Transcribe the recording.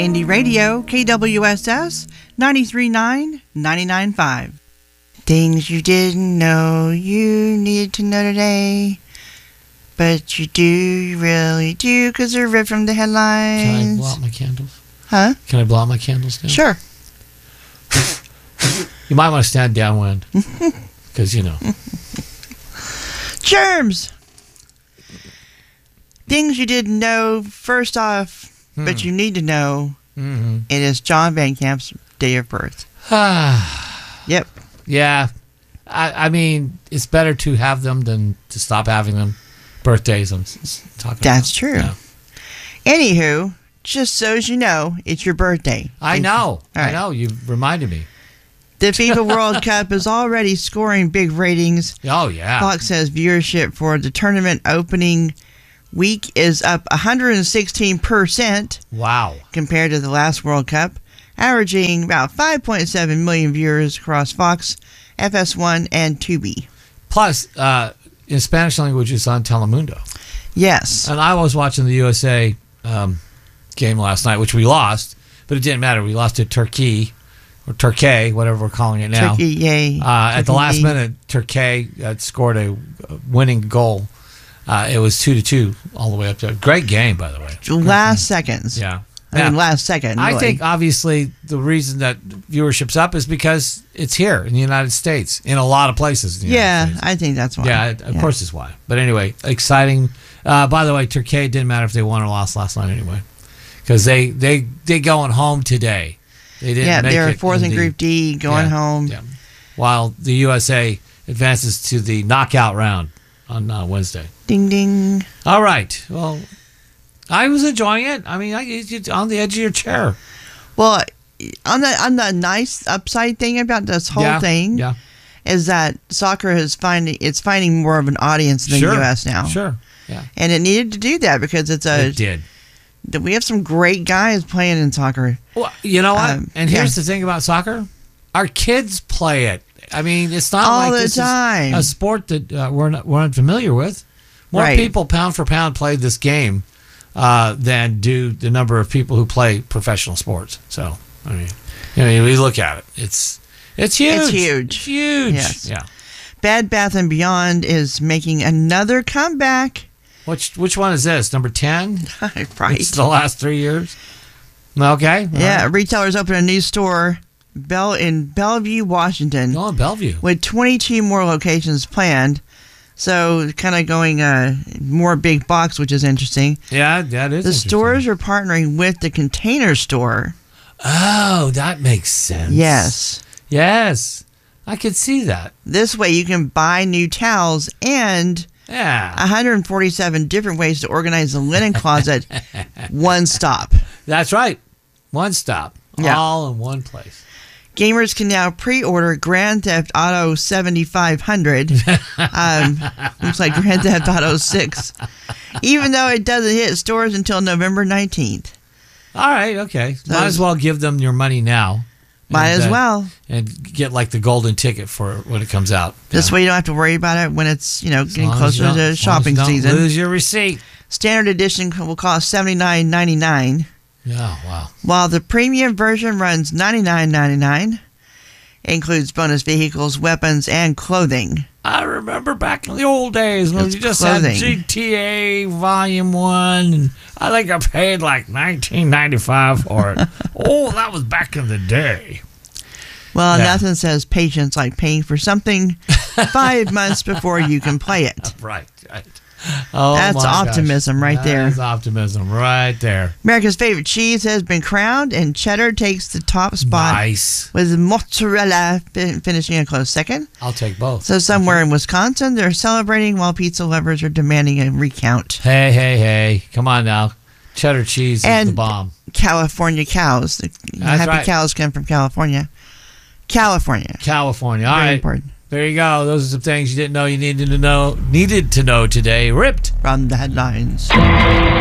Indie Radio, KWSS, 93.9, 99.5. Things you didn't know you needed to know today. But you do, you really do, because they're ripped from the headlines. Can I blow out my candles? Huh? Can I blow out my candles now? Sure. You might want to stand downwind. Because, you know. Germs! Things you didn't know. First off, but you need to know, it is John Van Camp's day of birth. Yep. Yeah. I mean, it's better to have them than to stop having them. Birthdays, I'm talking That's about. true. Yeah. Anywho, just so as you know, it's your birthday. I know. Right. I know. You've reminded me. The FIFA World Cup is already scoring big ratings. Oh, yeah. Fox says viewership for the tournament opening week is up 116%. Wow. Compared to the last World Cup, averaging about 5.7 million viewers across Fox, FS1, and Tubi. Plus, in Spanish language, it's on Telemundo. Yes. And I was watching the USA game last night, which we lost, but it didn't matter. We lost to Turkey, or Turkey, whatever we're calling it now. Turkey, yay. At the last minute, Turkey scored a winning goal. It was 2-2 all the way up there. Great game, by the way. Last seconds. Yeah. I mean, last second. Really. I think, obviously, the reason that viewership's up is because it's here in the United States, in a lot of places in the United States. I think that's why. Yeah, of course it's why. But anyway, exciting. By the way, Turkey didn't matter if they won or lost last night anyway, because they going home today. They didn't make they're it fourth in Group D, going home. Yeah. While the USA advances to the knockout round on Wednesday. Ding, ding. All right. Well, I was enjoying it. I mean, you're on the edge of your chair. Well, on the nice upside thing about this whole thing is that soccer is finding more of an audience in the U.S. now. Sure. Yeah. And it needed to do that because it did. We have some great guys playing in soccer. Well, you know what? And here's the thing about soccer: our kids play it. I mean, it's not all like the this time. is a sport that we're unfamiliar with. More people, pound for pound, play this game than do the number of people who play professional sports. So, I mean, we look at it. It's huge. It's huge. It's huge. Yes. Yeah. Bed Bath & Beyond is making another comeback. Which one is this? Number 10? Right. It's the last 3 years? Okay. Yeah. Retailers open a new store in Bellevue, Washington. Oh, Bellevue. With 22 more locations planned. So kind of going more big box, which is interesting. Yeah, that is The stores are partnering with the Container Store. Oh, that makes sense. Yes. I could see that. This way you can buy new towels and 147 different ways to organize the linen closet. One stop. That's right. One stop. Yeah. All in one place. Gamers can now pre-order Grand Theft Auto 7500. Looks like Grand Theft Auto 6. Even though it doesn't hit stores until November 19th. All right, okay. Might as well give them your money now. Might as well. And get like the golden ticket for when it comes out. This way you don't have to worry about it when it's, getting closer to shopping season. Lose your receipt. Standard edition will cost $79.99. Yeah, wow. While the premium version runs $99.99. Includes bonus vehicles, weapons, and clothing. I remember back in the old days when you just had GTA Volume 1, and I think I paid like $19.95 for it. Oh, that was back in the day. Well, nothing says patience like paying for something 5 months before you can play it. Right. Oh, that's optimism right there. That's optimism right there. America's favorite cheese has been crowned, and cheddar takes the top spot. Nice. With mozzarella finishing a close second. I'll take both. So somewhere in Wisconsin, they're celebrating while pizza lovers are demanding a recount. Hey. Come on now. Cheddar cheese is the bomb. California cows. Happy cows come from California. California. All Very right. important. There you go. Those are some things you didn't know you needed to know today. Ripped from the headlines.